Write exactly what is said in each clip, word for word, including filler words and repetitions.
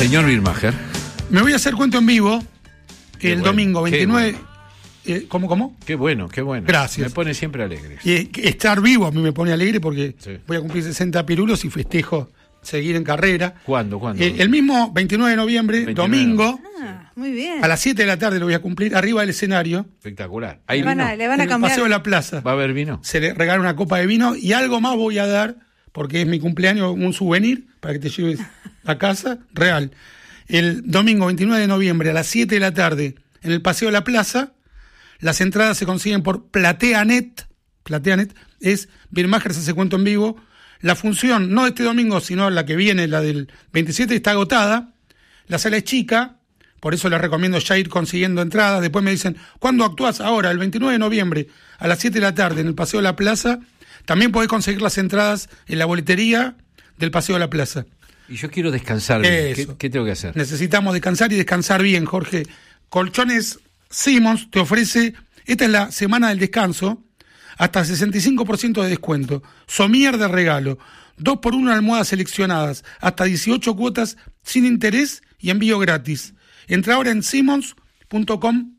Señor Birmacher. Me voy a hacer cuento en vivo Qué el bueno, domingo veintinueve. Bueno. Eh, ¿Cómo, cómo? Qué bueno, qué bueno. Gracias. Me pone siempre alegre. Y eh, estar vivo a mí me pone alegre porque Sí. voy a cumplir sesenta pirulos y festejo seguir en carrera. ¿Cuándo? ¿Cuándo? Eh, el mismo veintinueve de noviembre, veintinueve. domingo, Ah, muy bien. a las siete de la tarde lo voy a cumplir arriba del escenario. Espectacular. ¿Hay Le van vino? a, le van a en el cambiar. Paseo de la Plaza. ¿Va a haber vino? Se le regala una copa de vino y algo más voy a dar, porque es mi cumpleaños, un souvenir para que te lleves a casa, real. El domingo veintinueve de noviembre a las siete de la tarde en el Paseo de la Plaza. Las entradas se consiguen por PlateaNet. PlateaNet es Birmacher se hace cuento en vivo. La función, no este domingo, sino la que viene, la del veintisiete, está agotada. La sala es chica, por eso les recomiendo ya ir consiguiendo entradas. Después me dicen, ¿cuándo actúas? Ahora, el veintinueve de noviembre, a las siete de la tarde, en el Paseo de la Plaza. También podés conseguir las entradas en la boletería del Paseo de la Plaza. Y yo quiero descansar bien. ¿Qué, Eso. qué tengo que hacer? Necesitamos descansar y descansar bien, Jorge. Colchones Simmons te ofrece, esta es la semana del descanso, hasta sesenta y cinco por ciento de descuento. Somier de regalo. dos por uno almohadas seleccionadas. Hasta dieciocho cuotas sin interés y envío gratis. Entra ahora en simmons punto com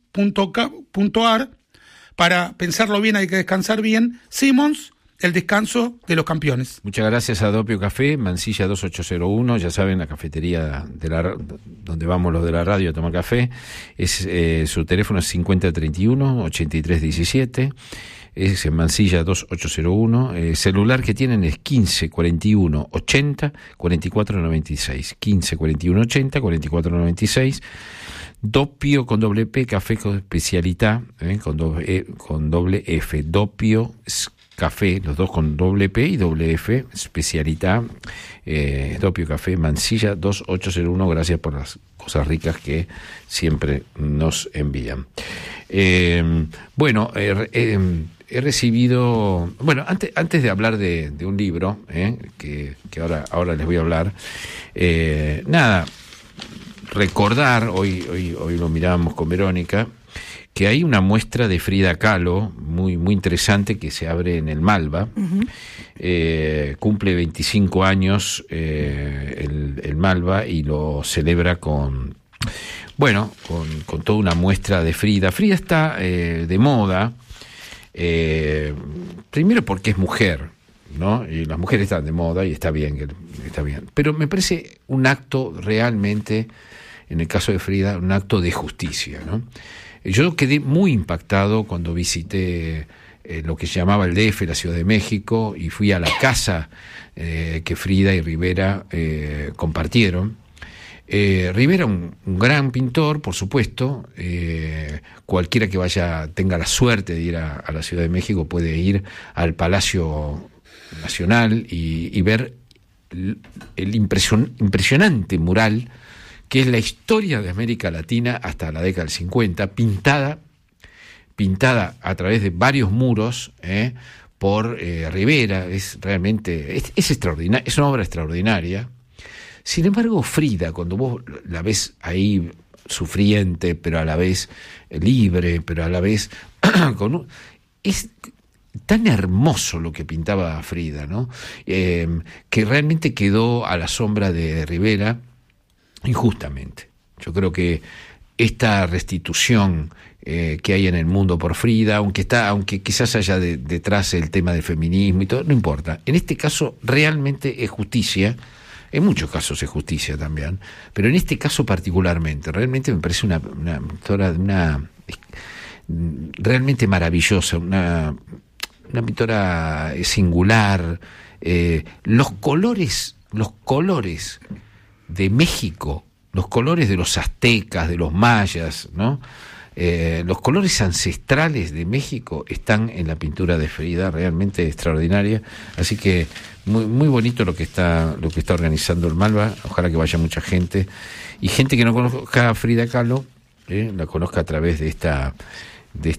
punto a r para pensarlo bien, hay que descansar bien. Simmons, el descanso de los campeones. Muchas gracias a Doppio Café, Mansilla dos ocho cero uno, ya saben, la cafetería de la, donde vamos los de la radio a tomar café. Es eh, su teléfono es cincuenta treinta y uno, ochenta y tres diecisiete, es en Mansilla dos ocho cero uno. El celular que tienen es quince cuarenta y uno ochenta cuarenta y cuatro noventa y seis, quince cuarenta y uno ochenta cuarenta y cuatro noventa y seis. Doppio con doble P, café con especialità, eh, con, doble, eh, con doble F, Doppio Café, los dos con doble P y doble F, especialità, eh, Doppio Café, Mansilla dos ocho cero uno. Gracias por las cosas ricas que siempre nos envían. Eh, bueno, eh, eh, he recibido, bueno, antes, antes de hablar de, de un libro, eh, que, que ahora, ahora les voy a hablar, eh, nada, recordar, hoy, hoy, hoy lo mirábamos con Verónica, que hay una muestra de Frida Kahlo muy, muy interesante que se abre en el Malva. Uh-huh. Eh, cumple veinticinco años eh, el, el Malva y lo celebra con, bueno, con, con toda una muestra de Frida. Frida está eh, de moda, eh, primero porque es mujer, ¿no? Y las mujeres están de moda y está bien, que está bien. Pero me parece un acto realmente, en el caso de Frida, un acto de justicia, ¿no? Yo quedé muy impactado cuando visité eh, lo que se llamaba el D F, la Ciudad de México, y fui a la casa eh, que Frida y Rivera eh, compartieron. Eh, Rivera, un, un gran pintor, por supuesto. Eh, cualquiera que vaya, tenga la suerte de ir a, a la Ciudad de México puede ir al Palacio Nacional y, y ver el, el impresion, impresionante mural que es la historia de América Latina hasta la década del cincuenta, pintada, pintada a través de varios muros eh, por eh, Rivera. Es realmente, es, es extraordinaria, es una obra extraordinaria. Sin embargo, Frida, cuando vos la ves ahí sufriente, pero a la vez libre, pero a la vez con un, es tan hermoso lo que pintaba Frida, ¿no? Eh, que realmente quedó a la sombra de Rivera injustamente. Yo creo que esta restitución eh, que hay en el mundo por Frida, aunque está, aunque quizás haya de, detrás el tema del feminismo y todo, no importa. En este caso realmente es justicia. En muchos casos es justicia también, pero en este caso particularmente, realmente me parece una una, una, una realmente maravillosa, una una pintora singular. Eh, los colores, los colores de México, los colores de los aztecas, de los mayas, ¿no? Eh, los colores ancestrales de México están en la pintura de Frida, realmente extraordinaria. Así que muy muy bonito lo que está lo que está organizando el Malva. Ojalá que vaya mucha gente y gente que no conozca a Frida Kahlo, eh, la conozca a través de esta de